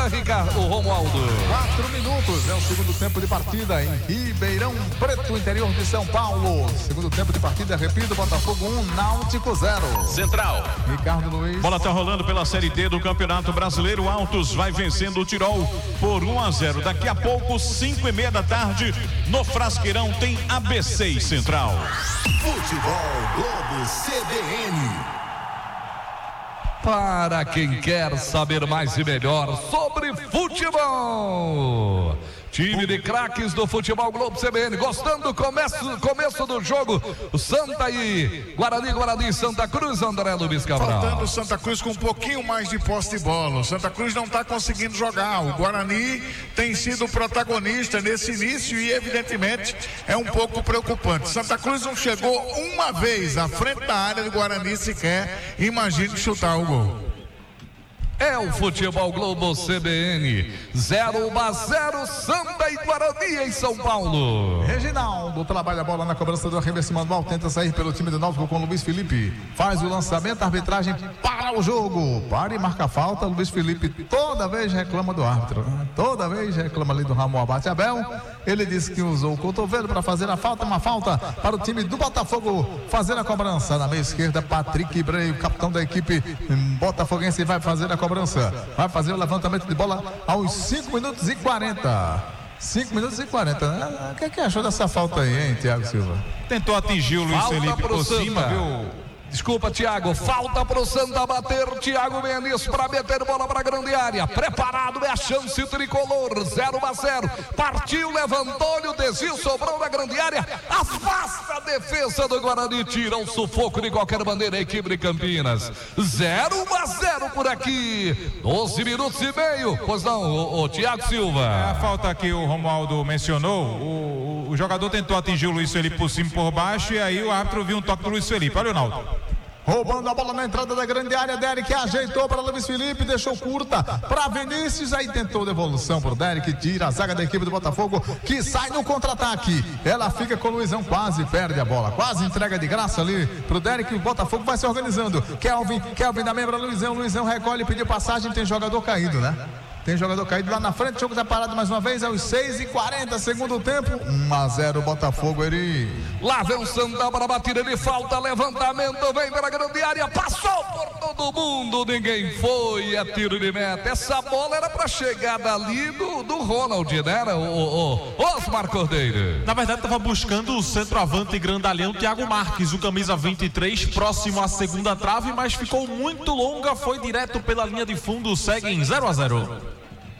Ricardo Romualdo. 4 minutos, é o segundo tempo de partida em Ribeirão Preto, interior de São Paulo. Segundo tempo de partida, repito, Botafogo 1, Náutico 0. Central. Ricardo Luiz. Bola tá rolando pela Série D do Campeonato Brasileiro. Altos vai vencendo o Tirol por 1-0. Daqui a pouco, 5:30 da tarde, no Frasqueirão tem ABC e Central. Futebol Globo CBN. Para quem quer saber mais e melhor sobre futebol. Time de craques do Futebol Globo CBN, gostando do começo do jogo, o Santa e Guarani, Santa Cruz, André Luiz Cabral. Faltando o Santa Cruz com um pouquinho mais de posse de bola. O Santa Cruz não está conseguindo jogar. O Guarani tem sido o protagonista nesse início e evidentemente é um pouco preocupante. Santa Cruz não chegou uma vez à frente da área do Guarani sequer. Imagine chutar o gol. É o Futebol Globo CBN, 0-0, Santa e Guarani em São Paulo. Reginaldo trabalha a bola na cobrança do arremesso manual, tenta sair pelo time do Náutico com Luiz Felipe. Faz o lançamento, a arbitragem para o jogo. Para e marca a falta. Luiz Felipe toda vez reclama do árbitro. Toda vez reclama ali do Ramon Abate Abel. Ele disse que usou o cotovelo para fazer a falta, uma falta para o time do Botafogo fazer a cobrança. Na meia esquerda, Patrick Breio, capitão da equipe botafoguense, vai fazer a cobrança. Vai fazer o levantamento de bola aos 5 minutos e 40. 5 minutos e 40, né? O que achou dessa falta aí, hein, Thiago Silva? Tentou atingir o Luiz Felipe por cima, viu? Desculpa, Thiago, falta pro Santa bater, Thiago Mendes para meter bola para a grande área, preparado, é a chance tricolor, 0-0, partiu, levantou-lhe o desvio, sobrou na grande área, afasta a defesa do Guarani, tira o sufoco de qualquer maneira a equipe de Campinas, 0-0 por aqui, 12 minutos e meio, pois não, o Thiago Silva. É a falta que o Romualdo mencionou, o jogador tentou atingir o Luiz Felipe por cima e por baixo, e aí o árbitro viu um toque do Luiz Felipe, olha o Naldo. Roubando a bola na entrada da grande área, Derek ajeitou para Luiz Felipe, deixou curta para Vinícius, aí tentou devolução para o Derek, tira a zaga da equipe do Botafogo, que sai no contra-ataque, ela fica com o Luizão, quase perde a bola, quase entrega de graça ali para o Derek, o Botafogo vai se organizando, Kelvin da membra, Luizão recolhe, pediu passagem, tem jogador caído, né? Tem jogador caído lá na frente, o jogo está parado mais uma vez, aos 6:40, segundo tempo, 1-0 Botafogo, ele... Lá vem o Santa para a batida de falta, levantamento, vem pela grande área, passou por todo mundo, ninguém foi, é tiro de meta. Essa bola era para chegar dali do Ronald, né? Era o Osmar Cordeiro. Na verdade, estava buscando o centroavante grandalhão Thiago Marques, o camisa 23, próximo à segunda trave, mas ficou muito longa, foi direto pela linha de fundo, segue em 0-0.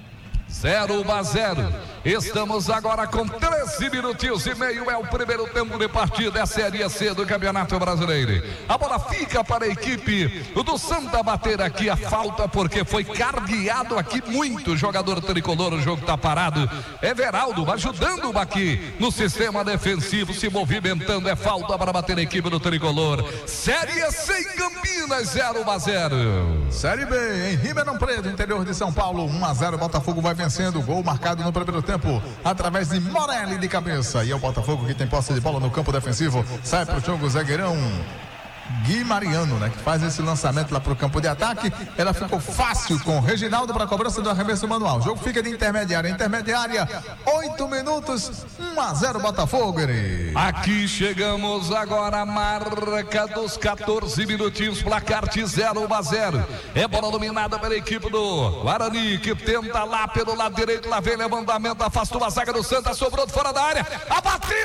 0-0, estamos agora com 13 minutinhos e meio, é o primeiro tempo de partida, é a Série C do Campeonato Brasileiro. A bola fica para a equipe do Santa bater aqui a falta, porque foi cargueado aqui muito jogador tricolor, o jogo está parado. Everaldo ajudando aqui no sistema defensivo, se movimentando, é falta para bater a equipe do tricolor. Série C em Campinas, 0-0. Série B em Ribeirão Preto, interior de São Paulo, 1-0, Botafogo vai vencendo, gol marcado no primeiro tempo através de Morelli de cabeça, e é o Botafogo que tem posse de bola no campo defensivo, sai pro jogo zagueirão Gui Mariano, né, que faz esse lançamento lá pro campo de ataque. Ela ficou fácil com o Reginaldo para a cobrança do arremesso manual. O jogo fica de intermediária, 8 minutos, 1-0 Botafogo. Aqui chegamos agora à marca dos 14 minutinhos, placar de 0-0. É bola dominada pela equipe do Guarani, que tenta lá pelo lado direito, lá vem levantamento, afastou a zaga do Santa, sobrou de fora da área, a batida